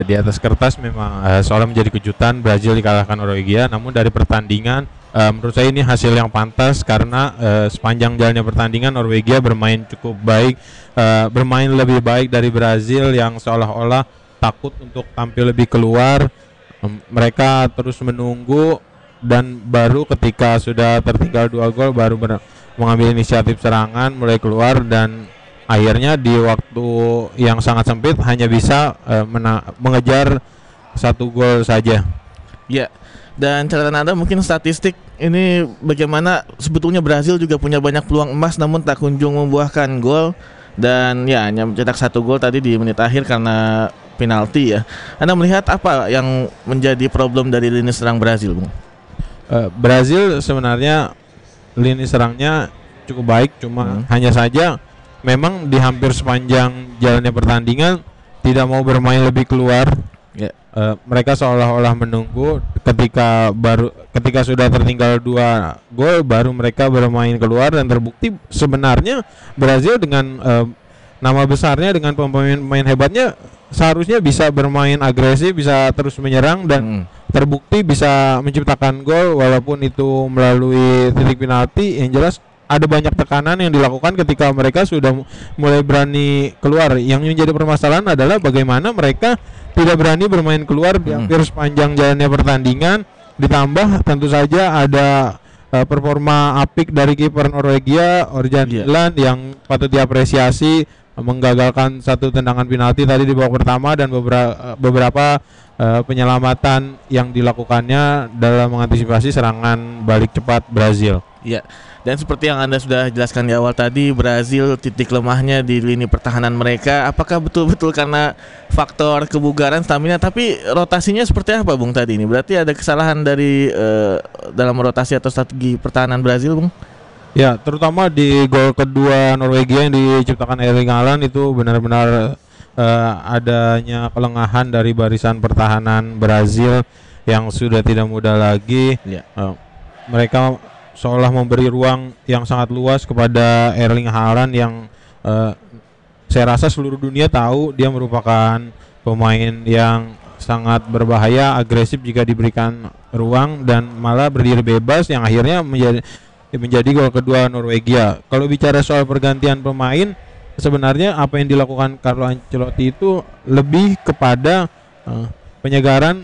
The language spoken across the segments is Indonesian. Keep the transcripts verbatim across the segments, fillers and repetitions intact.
Di atas kertas memang uh, seolah menjadi kejutan Brazil dikalahkan Norwegia, namun dari pertandingan uh, menurut saya ini hasil yang pantas karena uh, sepanjang jalannya pertandingan Norwegia bermain cukup baik, uh, bermain lebih baik dari Brazil yang seolah-olah takut untuk tampil lebih keluar. Um, mereka terus menunggu dan baru ketika sudah tertinggal dua gol baru ber- mengambil inisiatif serangan, mulai keluar dan akhirnya di waktu yang sangat sempit hanya bisa uh, mena- mengejar satu gol saja. Ya, dan catatan Anda mungkin statistik ini bagaimana sebetulnya Brazil juga punya banyak peluang emas namun tak kunjung membuahkan gol dan ya hanya mencetak satu gol tadi di menit akhir karena penalti ya. Anda melihat apa yang menjadi problem dari lini serang Brazil, Bung? Uh, Brazil sebenarnya lini serangnya cukup baik, cuma hmm. hanya saja memang di hampir sepanjang jalannya pertandingan tidak mau bermain lebih keluar. Yeah. Uh, mereka seolah-olah menunggu ketika baru ketika sudah tertinggal dua gol baru mereka bermain keluar dan terbukti sebenarnya Brazil dengan uh, nama besarnya dengan pemain-pemain hebatnya seharusnya bisa bermain agresif, bisa terus menyerang dan hmm. terbukti bisa menciptakan gol walaupun itu melalui titik penalti. Yang jelas ada banyak tekanan yang dilakukan ketika mereka sudah mulai berani keluar. Yang menjadi permasalahan adalah bagaimana mereka tidak berani bermain keluar di hampir sepanjang jalannya pertandingan. Ditambah tentu saja ada uh, performa apik dari kiper Norwegia, Orjan Nyland yeah. yang patut diapresiasi, menggagalkan satu tendangan penalti tadi di babak pertama dan beberapa beberapa uh, penyelamatan yang dilakukannya dalam mengantisipasi serangan balik cepat Brazil. Iya. Dan seperti yang Anda sudah jelaskan di awal tadi, Brazil titik lemahnya di lini pertahanan mereka. Apakah betul-betul karena faktor kebugaran, stamina? Tapi rotasinya seperti apa, Bung, tadi ini? Berarti ada kesalahan dari uh, dalam rotasi atau strategi pertahanan Brazil, Bung? Ya, terutama di gol kedua Norwegia yang diciptakan Erling Haaland itu benar-benar uh, adanya kelengahan dari barisan pertahanan Brazil yang sudah tidak mudah lagi. Ya. Uh, mereka seolah memberi ruang yang sangat luas kepada Erling Haaland yang uh, saya rasa seluruh dunia tahu dia merupakan pemain yang sangat berbahaya, agresif jika diberikan ruang dan malah berdiri bebas yang akhirnya menjadi menjadi gol kedua Norwegia. Kalau bicara soal pergantian pemain, sebenarnya apa yang dilakukan Carlo Ancelotti itu lebih kepada uh, penyegaran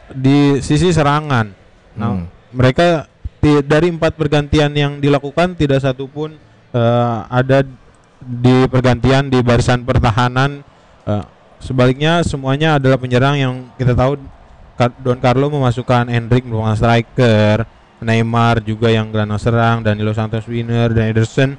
di sisi serangan. Nah, hmm. mereka dari empat pergantian yang dilakukan tidak satu pun uh, ada di pergantian di barisan pertahanan. Uh, sebaliknya semuanya adalah penyerang yang kita tahu Don Carlo memasukkan Endrick merupakan striker, Neymar juga yang gelandang serang, Danilo Santos Winner dan Ederson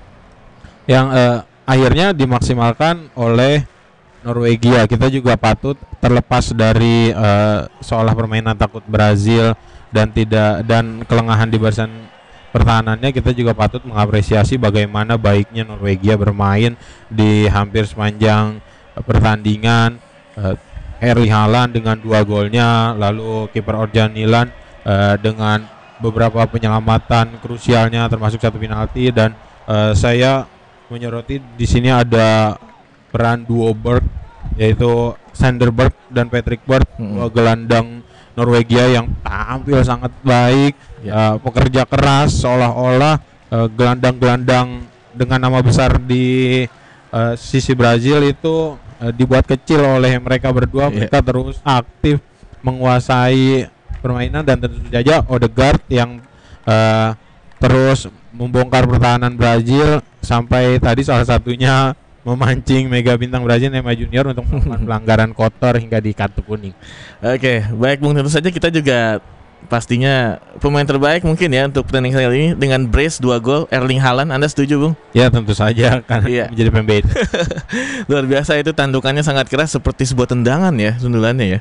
yang uh, akhirnya dimaksimalkan oleh Norwegia. Kita juga patut terlepas dari uh, seolah permainan takut Brazil dan tidak dan kelengahan di barisan pertahanannya, kita juga patut mengapresiasi bagaimana baiknya Norwegia bermain di hampir sepanjang uh, pertandingan. uh, Erling Haaland dengan dua golnya, lalu kiper Orjan Nyland uh, dengan beberapa penyelamatan krusialnya termasuk satu penalti dan uh, saya menyoroti di sini ada peran duo Berg yaitu Sander Berg dan Patrick Berg, mm-hmm. gelandang Norwegia yang tampil sangat baik, ya. uh, pekerja keras, seolah-olah uh, gelandang-gelandang dengan nama besar di uh, sisi Brazil itu uh, dibuat kecil oleh mereka berdua. Yeah. Mereka terus aktif menguasai permainan dan tentu saja Odegaard yang uh, terus membongkar pertahanan Brazil sampai tadi salah satunya memancing mega bintang Brazil Neymar Junior untuk melakukan pelanggaran kotor hingga di kartu kuning. Oke, baik Bung, tentu saja kita juga pastinya pemain terbaik mungkin ya untuk pertandingan kali ini dengan brace dua gol Erling Haaland. Anda setuju, Bung? Ya, tentu saja karena iya. menjadi pembeda. Luar biasa, itu tandukannya sangat keras seperti sebuah tendangan ya sundulannya ya.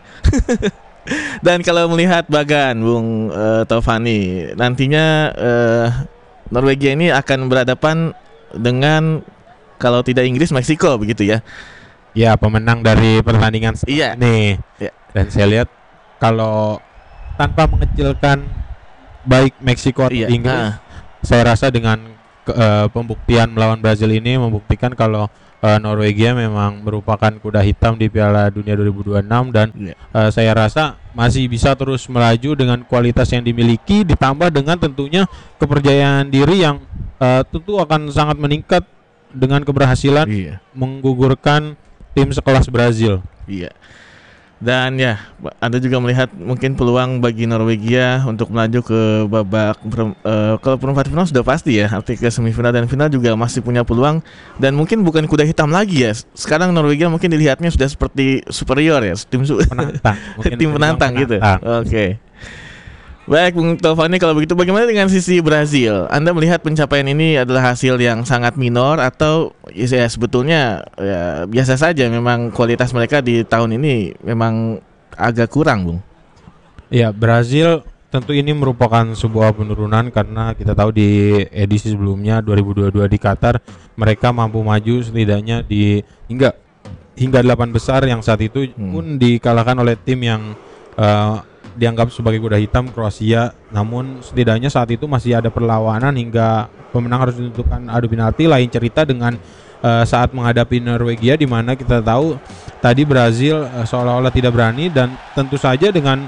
Dan kalau melihat Bagan, Bung uh, Taufani, nantinya uh, Norwegia ini akan berhadapan dengan kalau tidak Inggris, Meksiko begitu ya. Ya, pemenang dari pertandingan iya. nih. Iya. Dan saya lihat kalau tanpa mengecilkan baik Meksiko atau iya. Inggris, nah. saya rasa dengan uh, pembuktian melawan Brazil ini membuktikan kalau uh, Norwegia memang merupakan kuda hitam di Piala Dunia dua ribu dua puluh enam dan Yeah. uh, saya rasa masih bisa terus melaju dengan kualitas yang dimiliki ditambah dengan tentunya kepercayaan diri yang uh, tentu akan sangat meningkat dengan keberhasilan Iya. menggugurkan tim sekelas Brazil. Iya. Dan ya, Anda juga melihat mungkin peluang bagi Norwegia untuk melaju ke babak per, uh, kalau perempat final sudah pasti ya, arti ke semifinal dan final juga masih punya peluang dan mungkin bukan kuda hitam lagi ya. Sekarang Norwegia mungkin dilihatnya sudah seperti superior ya, tim su- Penantang, mungkin tim penantang gitu. penantang. Oke. Baik, Bung Taufani, kalau begitu bagaimana dengan sisi Brazil? Anda melihat pencapaian ini adalah hasil yang sangat minor atau ya sebetulnya ya, biasa saja, memang kualitas mereka di tahun ini memang agak kurang, Bung? Ya, Brazil tentu ini merupakan sebuah penurunan karena kita tahu di edisi sebelumnya dua ribu dua puluh dua di Qatar mereka mampu maju setidaknya di hingga hingga delapan besar yang saat itu Hmm. pun dikalahkan oleh tim yang uh, dianggap sebagai kuda hitam Kroasia, namun setidaknya saat itu masih ada perlawanan hingga pemenang harus ditentukan adu penalti. Lain cerita dengan uh, saat menghadapi Norwegia di mana kita tahu tadi Brazil uh, seolah-olah tidak berani dan tentu saja dengan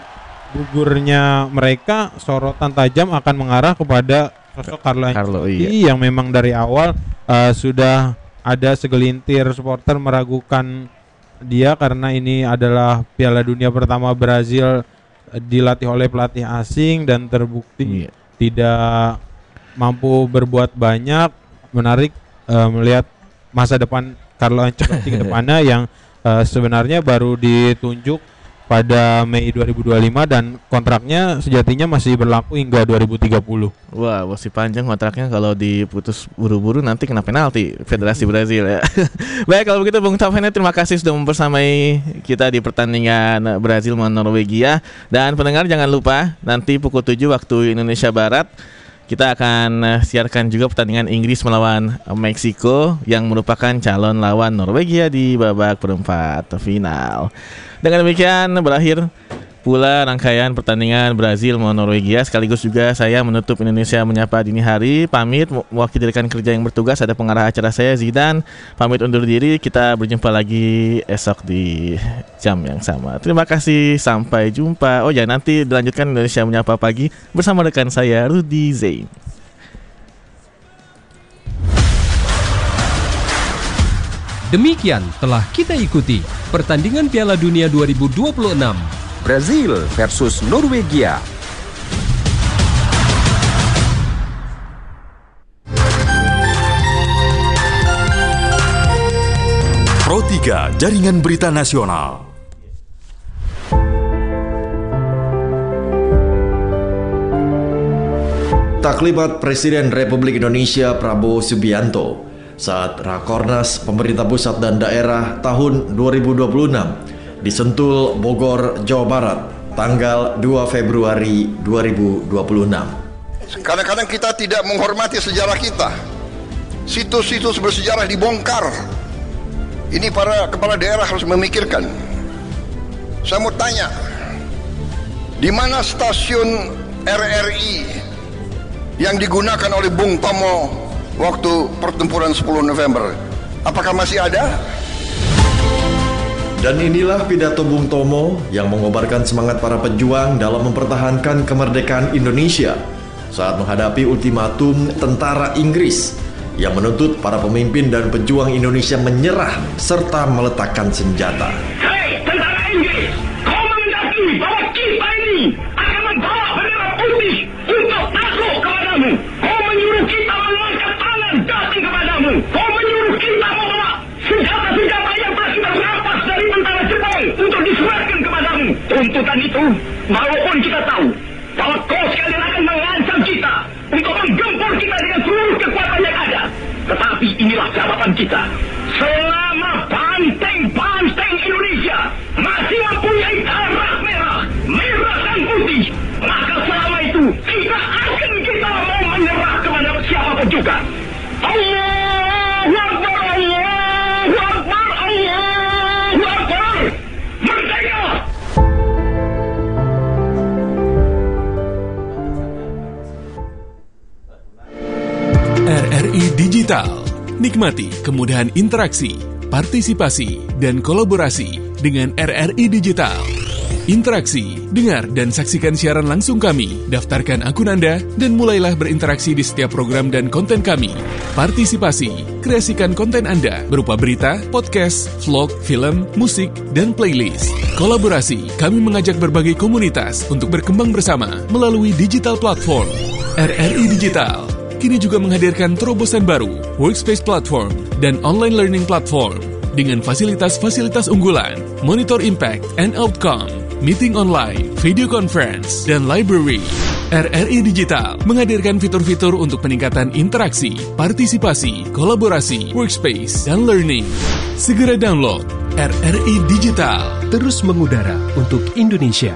gugurnya mereka sorotan tajam akan mengarah kepada sosok Carlo Ancelotti iya. yang memang dari awal uh, sudah ada segelintir supporter meragukan dia karena ini adalah Piala Dunia pertama Brazil dilatih oleh pelatih asing dan terbukti Iya. tidak mampu berbuat banyak. Menarik uh, melihat masa depan Carlo Ancelotti ke depannya yang uh, sebenarnya baru ditunjuk pada Mei dua ribu dua puluh lima dan kontraknya sejatinya masih berlaku hingga dua ribu tiga puluh. Wah, masih panjang kontraknya, kalau diputus buru-buru nanti kena penalti Federasi Brazil ya. Baik, kalau begitu Bung Taufani, terima kasih sudah membersamai kita di pertandingan Brazil melawan Norwegia. Dan pendengar jangan lupa nanti pukul tujuh waktu Indonesia Barat kita akan siarkan juga pertandingan Inggris melawan Meksiko yang merupakan calon lawan Norwegia di babak perempat final. Dengan demikian berakhir pula rangkaian pertandingan Brazil melawan Norwegia. Sekaligus juga saya menutup Indonesia Menyapa Dini Hari. Pamit mewakili rekan kerja yang bertugas, ada pengarah acara saya Zidan. Pamit undur diri, kita berjumpa lagi esok di jam yang sama. Terima kasih, sampai jumpa. Oh ya, nanti dilanjutkan Indonesia Menyapa Pagi bersama rekan saya Rudy Zain. Demikian telah kita ikuti pertandingan Piala Dunia dua ribu dua puluh enam Brazil versus Norwegia. Pro tiga Jaringan Berita Nasional. Taklimat Presiden Republik Indonesia Prabowo Subianto saat Rakornas Pemerintah Pusat dan Daerah tahun dua ribu dua puluh enam di Sentul, Bogor, Jawa Barat, tanggal dua Februari dua ribu dua puluh enam. Kadang-kadang kita tidak menghormati sejarah kita. Situs-situs bersejarah dibongkar. Ini para kepala daerah harus memikirkan. Saya mau tanya, di mana stasiun R R I yang digunakan oleh Bung Tomo waktu pertempuran sepuluh November? Apakah masih ada? Dan inilah pidato Bung Tomo yang mengobarkan semangat para pejuang dalam mempertahankan kemerdekaan Indonesia saat menghadapi ultimatum tentara Inggris yang menuntut para pemimpin dan pejuang Indonesia menyerah serta meletakkan senjata. Hei, tentara Inggris, kau menghendaki bahwa kita ini akan membawa bendera putih untuk takluk kepadamu. Kau menyuruh kita mengangkat tangan datang kepadamu. Kau menyuruh kita membawa senjata-senjata yang telah kita rampas dari tentara Jepang untuk diserahkan kepadamu. Tuntutan itu, walaupun kita tahu bahwa kau sekalian akan mengancam kita untuk menggempur kita dengan seluruh kekuatan yang ada, tetapi inilah jawaban kita. Selama banteng-banteng Indonesia masih mempunyai darah merah, merah dan putih, maka selama itu kita akan kita mau menyerah kepada siapapun juga. Allahu Akbar, Allahu Akbar, Allahu Akbar. Merdeka! R R I Digital. Nikmati kemudahan interaksi, partisipasi, dan kolaborasi dengan R R I Digital. Interaksi, dengar dan saksikan siaran langsung kami, daftarkan akun Anda, dan mulailah berinteraksi di setiap program dan konten kami. Partisipasi, kreasikan konten Anda berupa berita, podcast, vlog, film, musik, dan playlist. Kolaborasi, kami mengajak berbagai komunitas untuk berkembang bersama melalui digital platform. R R I Digital kini juga menghadirkan terobosan baru, workspace platform, dan online learning platform dengan fasilitas-fasilitas unggulan, monitor impact and outcome, meeting online, video conference, dan library. R R I Digital menghadirkan fitur-fitur untuk peningkatan interaksi, partisipasi, kolaborasi, workspace, dan learning. Segera download R R I Digital. Terus mengudara untuk Indonesia.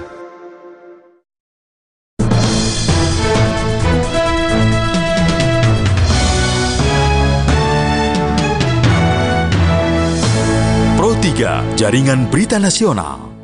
Pro tiga Jaringan Berita Nasional.